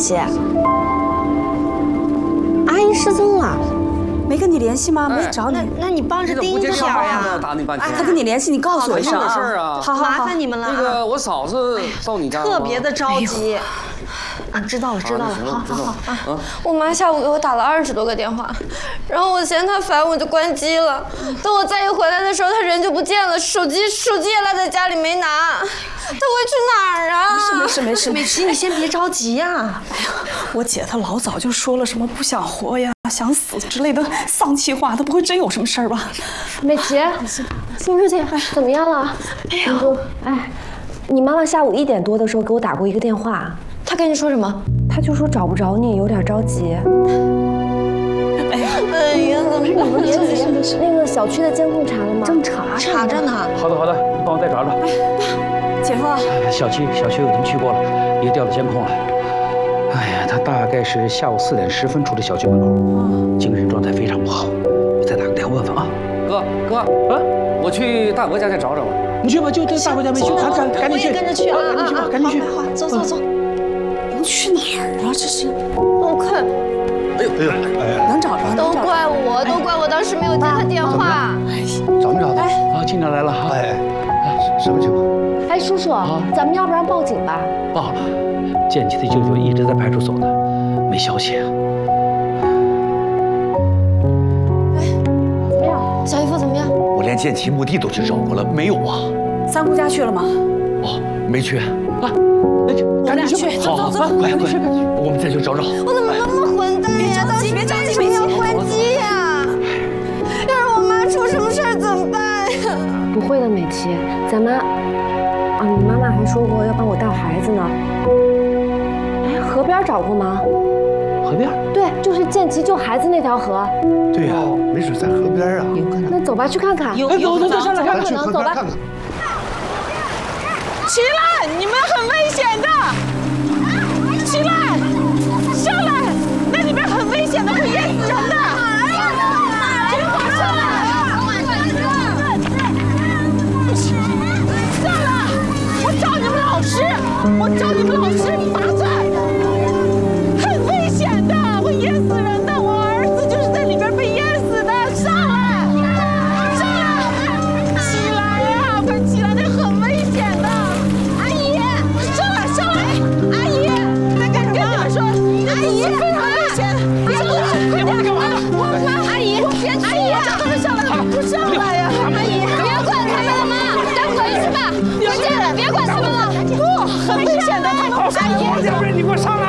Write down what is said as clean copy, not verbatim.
琪，阿姨失踪了，没跟你联系吗？没找你。 那你帮着盯着点呀。 他跟你联系，你告诉我一声啊。 好， 麻烦你们了。 那个我嫂子到你家了， 特别的着急。知道了，好。 我妈下午给我打了20多个电话，然后我嫌她烦，我就关机了。等我再一回来的时候，她人就不见了，手机也落在家里没拿。她会去哪儿啊？ 没事。 美琪，你先别着急呀。 哎呀，我姐她老早就说了什么不想活呀、想死之类的丧气话，她不会真有什么事儿吧？ 美琪，新事情怎么样了？你妈妈下午1点多的时候给我打过一个电话。 他跟你说什么？ 他就说找不着你，有点着急。 哎呀，怎么你们别急？那个小区的监控查了吗？ 正查着呢。 好的，你帮我再找找。 姐夫， 小区我已经去过了，也调了监控了。哎呀，他大概是下午4点10分出的小区门口，精神状态非常不好。你再打个电话问问啊。 哥啊，我去大伯家再找找吧。 你去吧，就在大伯家没去，赶紧去。 我也跟着去啊！ 赶紧去。 好，走。 能去哪儿啊？这是。 我看。 能找着。 都怪我当时没有接他电话。 找没找到？ 啊，警长来了哈。 什么情况？ 哎，叔叔，咱们要不然报警吧？ 报了，建奇的舅舅一直在派出所呢，没消息。 怎么样？小姨夫怎么样？ 我连建奇墓地都去找过了，没有啊。 三姑家去了吗？ 没去。 赶紧去，走， 快，我们再去找找。 我怎么那么混蛋呀？当时为什么要关机呀？要是我妈出什么事儿怎么办呀？ 不会的，美琪，咱们你妈妈还说过要帮我带孩子呢。哎，河边找过吗？ 河边？ 对，就是建奇救孩子那条河。 对呀，没准在河边啊。 有可能。 那走吧，去看看。 有上来看看， 走吧。 齐兰，你们很危险的。齐兰，上来，那里边很危险的，会淹死人的。听话，上来。算了，我找你们老师，麻烦。很危险的，会淹死人的。我儿子就是在里边被淹死的。上来，起来呀，快起来，那很危险的。阿姨，上来，阿姨，再跟你们说，阿姨，非常危险，别过来，快点，干嘛呢？阿姨，阿姨，都是上来，不上来呀，阿姨，别管他们了嘛，咱回去吧，回家了，别管他们了。不，很危险的，他们不上来。 要不然你给我上来。